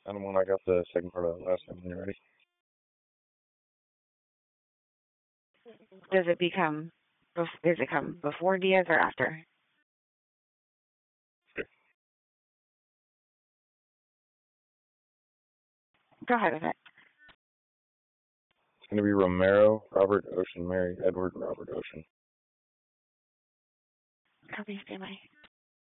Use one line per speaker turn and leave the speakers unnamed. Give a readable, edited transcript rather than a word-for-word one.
And when I got the second part of that last name when you're ready.
Does it come before Diaz or after?
Sure.
Go ahead with it.
It's going to be Romero, Robert Ocean, Mary, Edward, Robert Ocean.
Copy, stand by.